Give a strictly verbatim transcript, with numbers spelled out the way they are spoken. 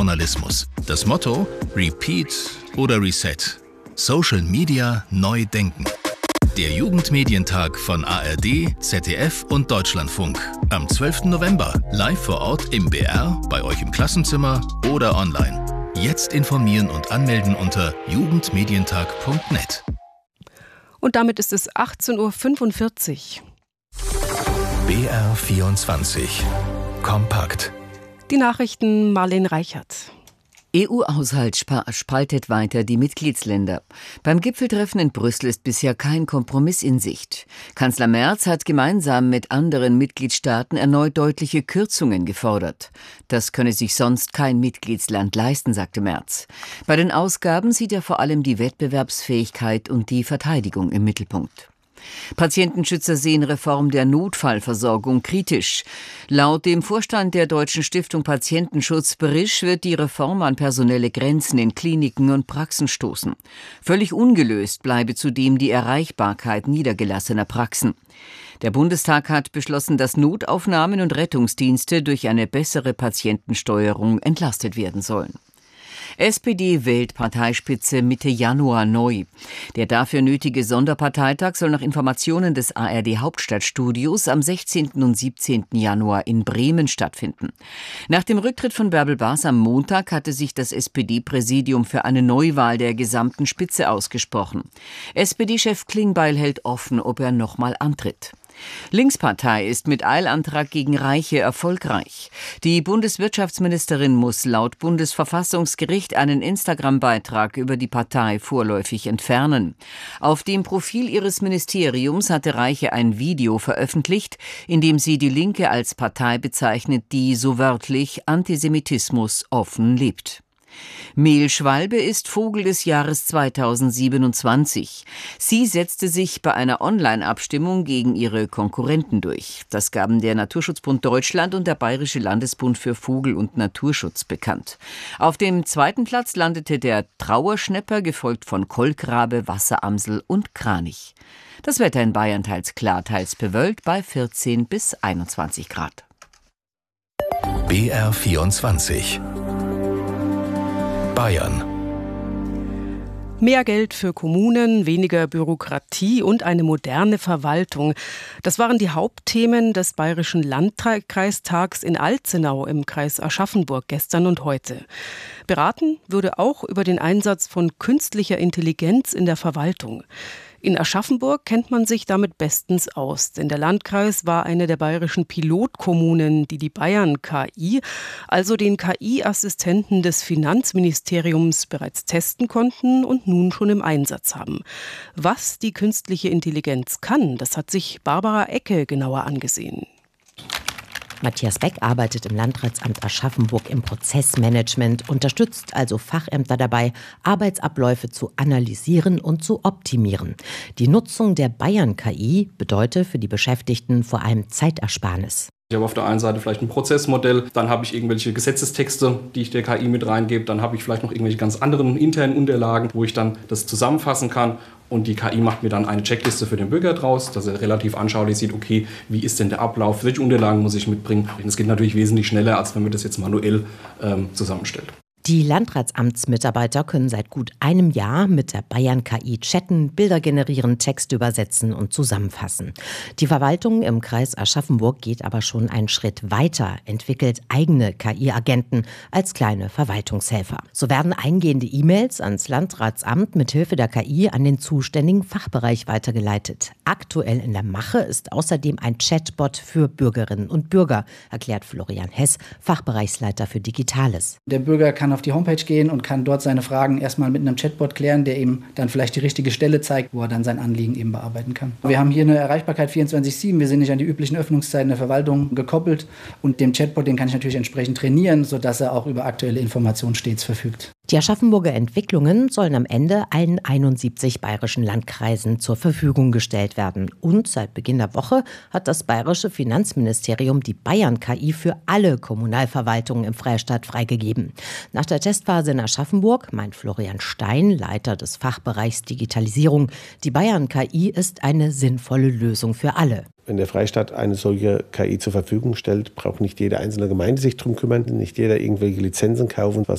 Journalismus. Das Motto: Repeat oder Reset. Social Media neu denken. Der Jugendmedientag von A R D, Z D F und Deutschlandfunk. Am zwölften November. Live vor Ort im B R, bei euch im Klassenzimmer oder online. Jetzt informieren und anmelden unter jugendmedientag punkt net. Und damit ist es achtzehn Uhr fünfundvierzig. B R vierundzwanzig. Kompakt. Die Nachrichten Marlene Reichert. E U-Haushalt spaltet weiter die Mitgliedsländer. Beim Gipfeltreffen in Brüssel ist bisher kein Kompromiss in Sicht. Kanzler Merz hat gemeinsam mit anderen Mitgliedstaaten erneut deutliche Kürzungen gefordert. Das könne sich sonst kein Mitgliedsland leisten, sagte Merz. Bei den Ausgaben sieht er vor allem die Wettbewerbsfähigkeit und die Verteidigung im Mittelpunkt. Patientenschützer sehen Reform der Notfallversorgung kritisch. Laut dem Vorstand der Deutschen Stiftung Patientenschutz Berisch wird die Reform an personelle Grenzen in Kliniken und Praxen stoßen. Völlig ungelöst bleibe zudem die Erreichbarkeit niedergelassener Praxen. Der Bundestag hat beschlossen, dass Notaufnahmen und Rettungsdienste durch eine bessere Patientensteuerung entlastet werden sollen. S P D wählt Parteispitze Mitte Januar neu. Der dafür nötige Sonderparteitag soll nach Informationen des A R D Hauptstadtstudios am sechzehnten und siebzehnten Januar in Bremen stattfinden. Nach dem Rücktritt von Bärbel Baas am Montag hatte sich das S P D-Präsidium für eine Neuwahl der gesamten Spitze ausgesprochen. S P D-Chef Klingbeil hält offen, ob er nochmal antritt. Linkspartei ist mit Eilantrag gegen Reiche erfolgreich. Die Bundeswirtschaftsministerin muss laut Bundesverfassungsgericht einen Instagram-Beitrag über die Partei vorläufig entfernen. Auf dem Profil ihres Ministeriums hatte Reiche ein Video veröffentlicht, in dem sie die Linke als Partei bezeichnet, die so wörtlich Antisemitismus offen lebt. Mel Schwalbe ist Vogel des Jahres zweitausendsiebenundzwanzig. Sie setzte sich bei einer Online-Abstimmung gegen ihre Konkurrenten durch. Das gaben der Naturschutzbund Deutschland und der Bayerische Landesbund für Vogel- und Naturschutz bekannt. Auf dem zweiten Platz landete der Trauerschnäpper, gefolgt von Kolkrabe, Wasseramsel und Kranich. Das Wetter in Bayern teils klar, teils bewölkt bei vierzehn bis einundzwanzig Grad. B R vierundzwanzig. Bayern. Mehr Geld für Kommunen, weniger Bürokratie und eine moderne Verwaltung. Das waren die Hauptthemen des Bayerischen Landkreistags in Alzenau im Kreis Aschaffenburg gestern und heute. Beraten wurde auch über den Einsatz von künstlicher Intelligenz in der Verwaltung. In Aschaffenburg kennt man sich damit bestens aus, denn der Landkreis war eine der bayerischen Pilotkommunen, die die Bayern K I, also den K I-Assistenten des Finanzministeriums, bereits testen konnten und nun schon im Einsatz haben. Was die künstliche Intelligenz kann, das hat sich Barbara Ecke genauer angesehen. Matthias Beck arbeitet im Landratsamt Aschaffenburg im Prozessmanagement, unterstützt also Fachämter dabei, Arbeitsabläufe zu analysieren und zu optimieren. Die Nutzung der Bayern-K I bedeutet für die Beschäftigten vor allem Zeitersparnis. Ich habe auf der einen Seite vielleicht ein Prozessmodell, dann habe ich irgendwelche Gesetzestexte, die ich der K I mit reingebe, dann habe ich vielleicht noch irgendwelche ganz anderen internen Unterlagen, wo ich dann das zusammenfassen kann. Und die K I macht mir dann eine Checkliste für den Bürger draus, dass er relativ anschaulich sieht, okay, wie ist denn der Ablauf, welche Unterlagen muss ich mitbringen. Das geht natürlich wesentlich schneller, als wenn man das jetzt manuell ähm, zusammenstellt. Die Landratsamtsmitarbeiter können seit gut einem Jahr mit der Bayern-K I chatten, Bilder generieren, Texte übersetzen und zusammenfassen. Die Verwaltung im Kreis Aschaffenburg geht aber schon einen Schritt weiter, entwickelt eigene K I-Agenten als kleine Verwaltungshelfer. So werden eingehende E-Mails ans Landratsamt mithilfe der K I an den zuständigen Fachbereich weitergeleitet. Aktuell in der Mache ist außerdem ein Chatbot für Bürgerinnen und Bürger, erklärt Florian Hess, Fachbereichsleiter für Digitales. Der Bürger kann auf die Homepage gehen und kann dort seine Fragen erstmal mit einem Chatbot klären, der ihm dann vielleicht die richtige Stelle zeigt, wo er dann sein Anliegen eben bearbeiten kann. Wir haben hier eine Erreichbarkeit vierundzwanzig sieben, wir sind nicht an die üblichen Öffnungszeiten der Verwaltung gekoppelt und dem Chatbot, den kann ich natürlich entsprechend trainieren, sodass er auch über aktuelle Informationen stets verfügt. Die Aschaffenburger Entwicklungen sollen am Ende allen einundsiebzig bayerischen Landkreisen zur Verfügung gestellt werden. Und seit Beginn der Woche hat das bayerische Finanzministerium die Bayern-K I für alle Kommunalverwaltungen im Freistaat freigegeben. Nach der Testphase in Aschaffenburg meint Florian Stein, Leiter des Fachbereichs Digitalisierung, die Bayern-K I ist eine sinnvolle Lösung für alle. Wenn der Freistaat eine solche K I zur Verfügung stellt, braucht nicht jede einzelne Gemeinde sich drum kümmern, nicht jeder irgendwelche Lizenzen kaufen. Was